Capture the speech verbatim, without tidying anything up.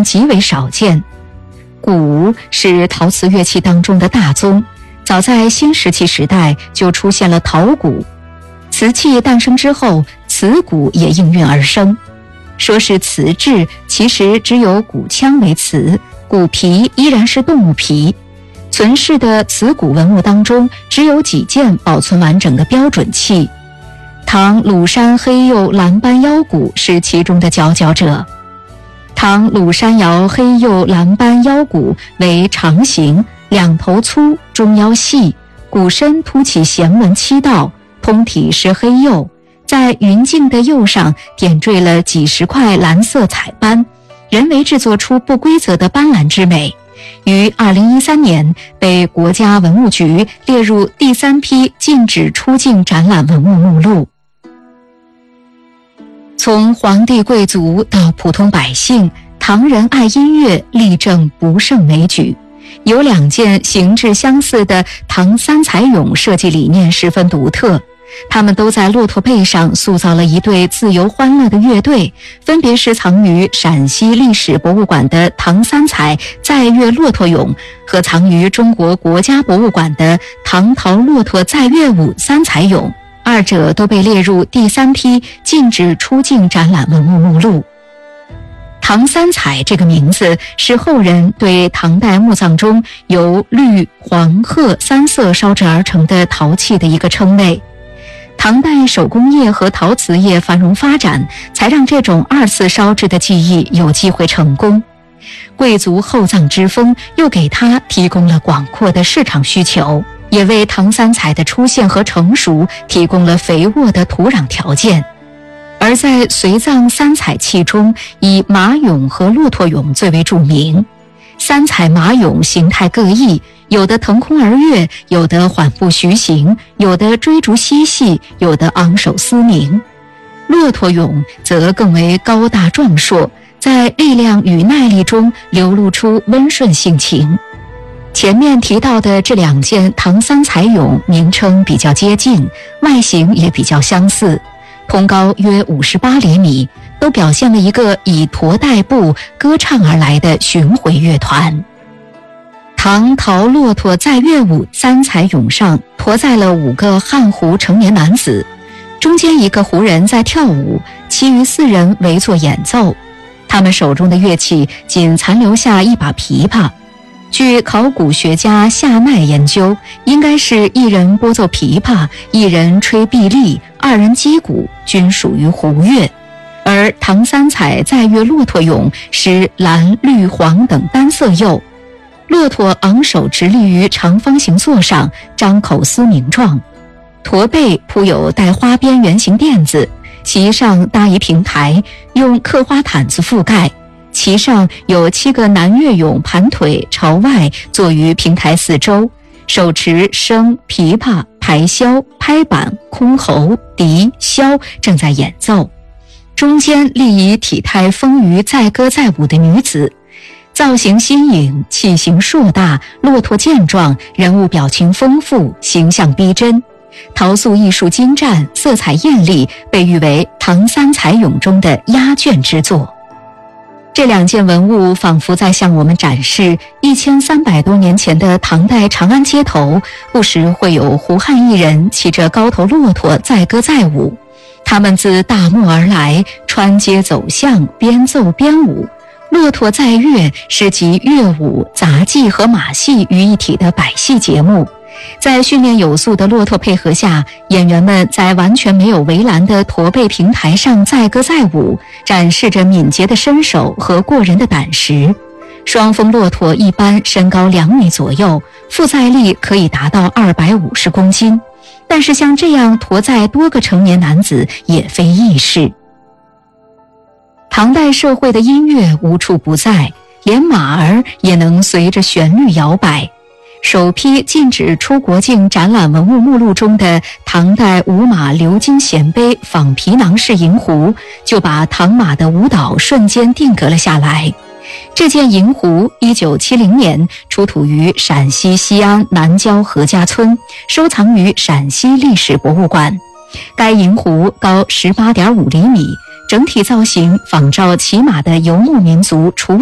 极为少见。鼓是陶瓷乐器当中的大宗，早在新石器时代就出现了陶鼓。瓷器诞生之后，瓷鼓也应运而生。说是瓷质，其实只有鼓腔为瓷，鼓皮依然是动物皮。存世的瓷鼓文物当中，只有几件保存完整的标准器。唐鲁山黑釉蓝斑腰鼓是其中的佼佼者。唐鲁山窑黑釉蓝斑腰鼓为长形，两头粗，中腰细，鼓身凸起弦纹七道，通体是黑釉，在匀净的釉上点缀了几十块蓝色彩斑，人为制作出不规则的斑斓之美。于二零一三年被国家文物局列入第三批禁止出境展览文物目录。从皇帝贵族到普通百姓，唐人爱音乐，立正不胜枚举。有两件形制相似的唐三彩俑设计理念十分独特，他们都在骆驼背上塑造了一对自由欢乐的乐队，分别是藏于陕西历史博物馆的唐三彩载乐骆驼俑和藏于中国国家博物馆的唐陶骆驼载乐舞三彩俑，二者都被列入第三批禁止出境展览文物目录。唐三彩这个名字是后人对唐代墓葬中由绿、黄、褐三色烧制而成的陶器的一个称谓。唐代手工业和陶瓷业繁荣发展，才让这种二次烧制的技艺有机会成功。贵族厚葬之风又给它提供了广阔的市场需求，也为唐三彩的出现和成熟提供了肥沃的土壤条件。而在随葬三彩器中，以马俑和骆驼俑最为著名。三彩马俑形态各异，有的腾空而跃，有的缓步徐行，有的追逐嬉戏，有的昂首嘶鸣。骆驼俑则更为高大壮硕，在力量与耐力中流露出温顺性情。前面提到的这两件唐三彩俑名称比较接近，外形也比较相似，通高约五十八厘米，都表现了一个以驼代步歌唱而来的巡回乐团。唐陶骆驼载乐舞三彩俑上驮载了五个汉胡成年男子，中间一个胡人在跳舞，其余四人围坐演奏。他们手中的乐器仅残留下一把琵琶。据考古学家夏奈研究，应该是一人拨奏琵琶，一人吹碧篥，二人击鼓，均属于胡乐。而唐三彩载乐骆驼俑是蓝、绿、黄等单色釉，骆驼昂首直立于长方形座上，张口嘶鸣状，驼背铺有带花边圆形垫子，其上搭一平台，用刻花毯子覆盖，其上有七个男乐俑盘腿朝外坐于平台四周，手持笙、琵琶、排箫、拍板、箜篌、笛、箫，正在演奏。中间立以体态丰腴载歌载舞的女子，造型新颖，器型硕大，骆驼健壮，人物表情丰富，形象逼真，陶塑艺术精湛，色彩艳丽，被誉为唐三彩俑中的压卷之作。这两件文物仿佛在向我们展示一千三百多年前的唐代长安街头，不时会有胡汉艺人骑着高头骆驼载歌载舞。他们自大漠而来，穿街走巷，边奏边舞。骆驼载乐是集乐舞、杂技和马戏于一体的百戏节目。在训练有素的骆驼配合下，演员们在完全没有围栏的驼背平台上载歌载舞，展示着敏捷的身手和过人的胆识。双峰骆驼一般身高两米左右，负载力可以达到二百五十公斤，但是像这样驮载多个成年男子也非易事。唐代社会的音乐无处不在，连马儿也能随着旋律摇摆。首批禁止出国境展览文物目录中的唐代五马鎏金衔杯仿皮囊式银壶，就把唐马的舞蹈瞬间定格了下来。这件银壶一九七零年出土于陕西西安南郊何家村，收藏于陕西历史博物馆。该银壶高 十八点五厘米，整体造型仿照骑马的游牧民族楚